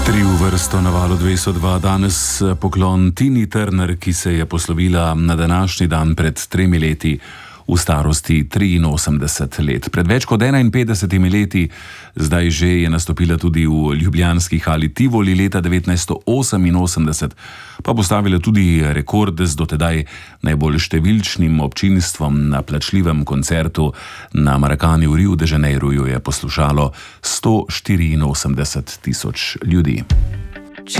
Tri v vrsto na Valu 202, danes poklon Tini Turner, ki se je poslovila na današnji dan pred 3 leti v starosti 83 let. Pred več kot 51 leti, zdaj že je nastopila tudi v ljubljanski hali Tivoli, leta 1988 pa postavila tudi rekord z dotedaj najbolj številčnim občinstvom. Na plačljivem koncertu na Marakani v Rio de Janeiru jo je poslušalo 184 tisoč ljudi.